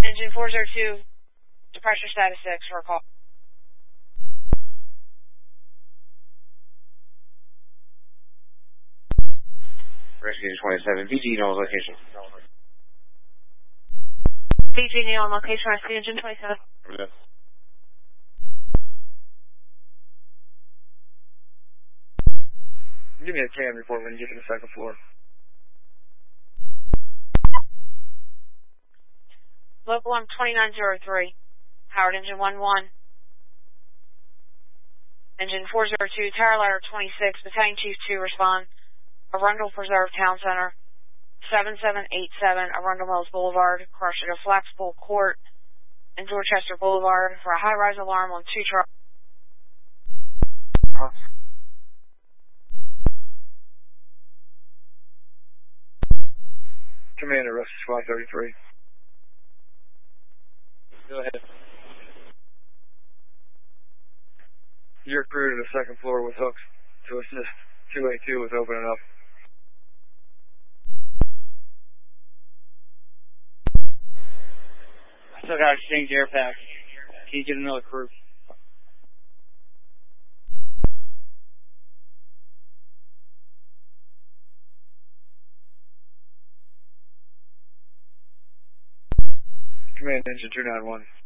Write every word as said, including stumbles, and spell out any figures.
Engine four zero two, departure status six for a call. Rescue twenty-seven, V G Neil location. V G Neil on location, rescue engine twenty-seven. Yeah. Give me a C A M report when you get to the second floor. Local one twenty-nine oh three, Howard engine one one. Engine four zero two, tower ladder twenty-six, battalion chief two respond. Arundel Preserve Town Center, seven seven eight seven, Arundel Mills Boulevard, Crushing of Flaxpool Court, and Dorchester Boulevard for a high-rise alarm on two trucks. Commander, Rescue Squad thirty-three. Go ahead. Your crew to the second floor with hooks to assist two A two with opening up. I still got to exchange air packs. Can you get another crew? Command engine two nine one.